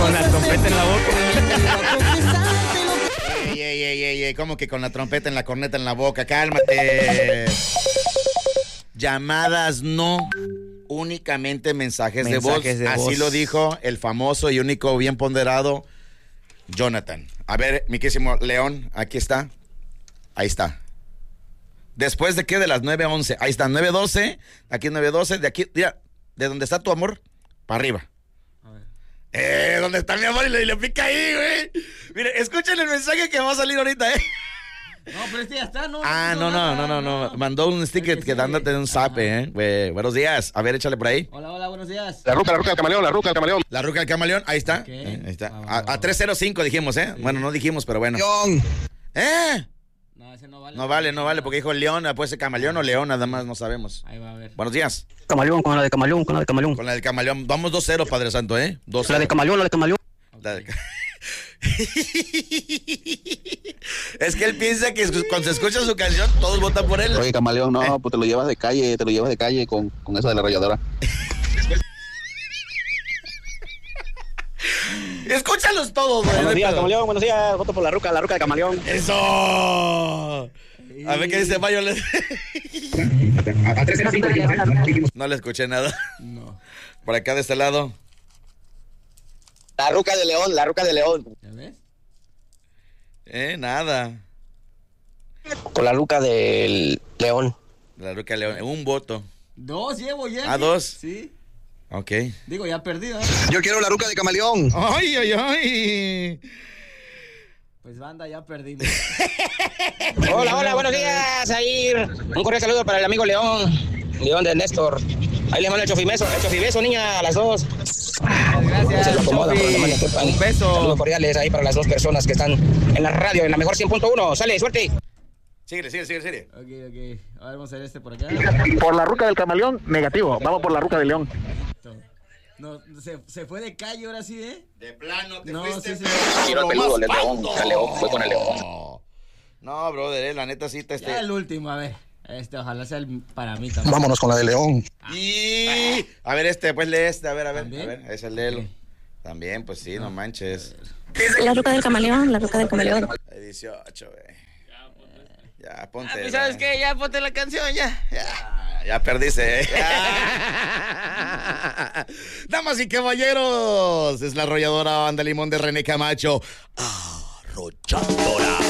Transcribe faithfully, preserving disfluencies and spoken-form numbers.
Con la trompeta en la boca. Ey, ey, ey, ey, ey, ¿cómo que con la trompeta en la corneta en la boca? Cálmate. Llamadas no, únicamente mensajes, Mensajes de de voz. voz. Así lo dijo el famoso y único bien ponderado Jonathan. A ver, mi querísimo León, aquí está. Ahí está. ¿Después de qué? De las nueve once. Ahí está, nueve doce. Aquí nueve doce. De aquí, mira, de donde está tu amor, para arriba. A ver. Eh, ¿dónde está mi amor? Y le, y le pica ahí, güey. Mire, escuchen el mensaje que va a salir ahorita, ¿eh? No, pero este ya está, ¿no? Ah, no, no, no, no, no. Mandó un sticker que que sí. dándote un zape, ¿eh? Güey, buenos días. A ver, échale por ahí. Hola, hola, buenos días. La ruca, la ruca del camaleón, la ruca del camaleón. La ruca del camaleón, ahí está. Ok. Eh, ahí está. Va, va, A, va, a va. tres cero cinco dijimos, ¿eh? Sí. Bueno, no dijimos, pero bueno. ¿Eh? No, ese no vale. No vale, no vale, porque dijo León, puede ser camaleón o León, nada más no sabemos. Ahí va a ver. Buenos días. Camaleón, con la de camaleón, con la de camaleón. Con la del camaleón. Vamos dos cero, Padre Santo, ¿eh? dos La de cero. camaleón, la de camaleón. La del ca- Es que él piensa que cuando se escucha su canción, todos votan por él. Oye, camaleón, no, ¿Eh? pues te lo llevas de calle, te lo llevas de calle con, con eso de la arrolladora. Escúchalos todos, güey. Buenos días, Pero- camaleón, buenos días. Voto por la ruca, la ruca de camaleón. ¡Eso! A ver qué dice Mayo. No le escuché nada. No. Por acá de este lado. La ruca de León, la ruca de León. ¿Ya ves? Eh, nada. Con la ruca del León. La Ruca León. Un voto. Dos llevo ya. Ah, dos. Sí. Ok. Digo, ya perdido, ¿eh? Yo quiero la ruca de camaleón. ¡Ay, ay, ay! Pues banda, ya perdimos. Hola, hola, buenos días, Air. Un cordial saludo para el amigo León. León de Néstor. Ahí le mando el chofibeso, el chofibeso, niña, a las dos. Gracias, Se lo acomodan, Chofi. pero le mando un Un Saludos beso. cordiales ahí para las dos personas que están en la radio, en la mejor cien punto uno. Sale, suerte. Síguele, síguele, síguele, síguele. Ok, ok. A ver, vamos a ver este por acá. Por la ruca del camaleón, negativo. Vamos por la ruca de León. No, se, se fue de calle ahora sí, ¿eh? De plano, te No, fuiste. sí, sí. Tiró el peludo, el león. El león, fue con el león. No, brother, eh, la neta sí te Ya este. el último, a ver. Este, ojalá sea el para mí también. Vámonos con la de León. Y a ver este, pues lee este, a ver, a ver, ¿También? a ver, ese léelo. Ok. También, pues sí, no manches. La ruca del camaleón, la ruca del camaleón. dieciocho, güey. Ya, ponte. Ah, pues, ¿sabes güey. qué? Ya ponte la canción, ya. Ya, ya perdiste, ¿eh? Damas y caballeros, es la arrolladora banda limón de René Camacho. Arrolladora.